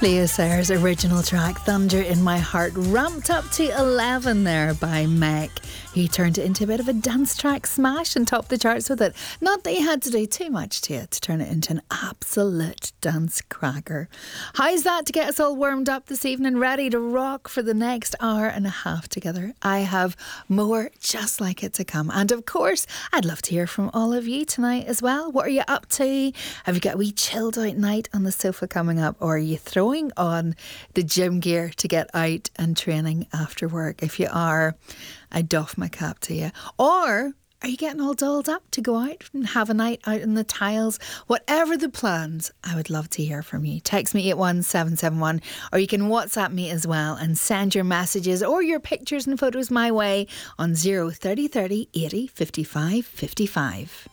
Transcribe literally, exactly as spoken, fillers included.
Leah Sayers' original track Thunder in My Heart ramped up to eleven there by Meg. He turned it into a bit of a dance track smash and topped the charts with it. Not that he had to do too much to it to turn it into an absolute dance cracker. How's that to get us all warmed up this evening, ready to rock for the next hour and a half together? I have more just like it to come. And of course, I'd love to hear from all of you tonight as well. What are you up to? Have you got a wee chilled out night on the sofa coming up? Or are you throwing on the gym gear to get out and training after work? If you are, I doff my cap to you. Or are you getting all dolled up to go out and have a night out in the tiles? Whatever the plans, I would love to hear from you. Text me eight one seven seven one, or you can WhatsApp me as well and send your messages or your pictures and photos my way on zero thirty thirty eighty fifty-five fifty-five.